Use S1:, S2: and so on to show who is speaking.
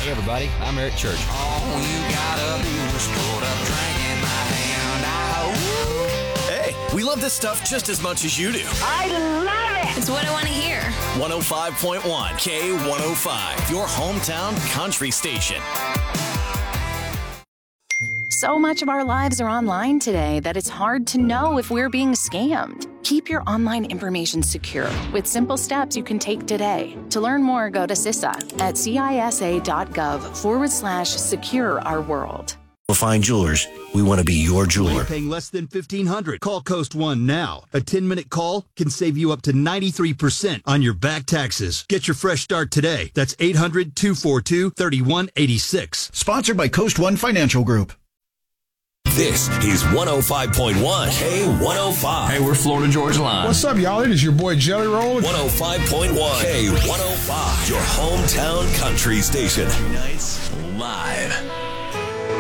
S1: Hey everybody, I'm Eric Church.
S2: All you gotta do is put a drink in my hand.
S3: Hey, we love this stuff just as much as you do.
S4: I love it.
S5: It's what I want to hear.
S3: 105.1 K105, your hometown country station.
S6: So much of our lives are online today that it's hard to know if we're being scammed. Keep your online information secure with simple steps you can take today. To learn more, go to CISA at cisa.gov/secure our world.
S7: Fine Jewelers, we want to be your jeweler.
S8: Paying less than $1,500. Call Coast One now. A 10-minute call can save you up to 93% on your back taxes. Get your fresh start today. That's 800-242-3186.
S7: Sponsored by Coast One Financial Group.
S9: This is 105.1 K105.
S10: Hey, we're Florida Georgia Line.
S11: What's up, y'all? It is your boy Jelly Roll.
S9: 105.1 K105, your hometown country station. Nights live.